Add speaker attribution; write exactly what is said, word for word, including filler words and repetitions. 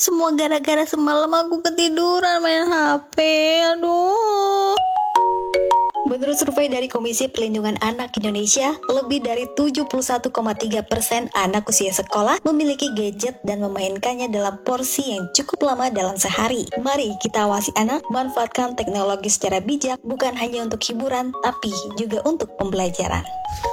Speaker 1: Semua gara-gara semalam aku ketiduran main H P. Aduh. Menurut survei dari Komisi Perlindungan Anak Indonesia, lebih dari tujuh puluh satu koma tiga persen anak usia sekolah memiliki gadget dan memainkannya dalam porsi yang cukup lama dalam sehari. Mari kita awasi anak, manfaatkan teknologi secara bijak, bukan hanya untuk hiburan, tapi juga untuk pembelajaran.